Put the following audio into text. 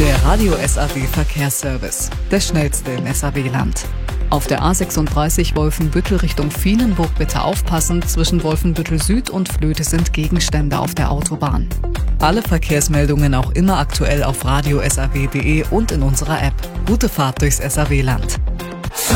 Der Radio SAW Verkehrsservice, der schnellste im SAW-Land. Auf der A36 Wolfenbüttel Richtung Vilenburg bitte aufpassen, zwischen Wolfenbüttel Süd und Vlöte sind Gegenstände auf der Autobahn. Alle Verkehrsmeldungen auch immer aktuell auf radiosaw.de und in unserer App. Gute Fahrt durchs SAW-Land.